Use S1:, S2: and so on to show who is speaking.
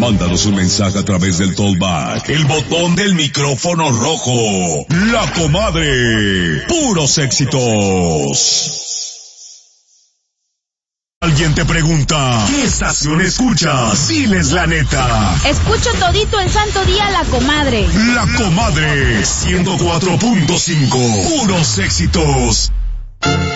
S1: Mándanos un mensaje a través del Talkback, el botón del micrófono rojo. La Comadre. Puros éxitos. Alguien te pregunta, ¿qué estación escuchas? Diles la neta.
S2: Escucho todito el santo día La Comadre.
S1: La Comadre 104.5. Puros éxitos.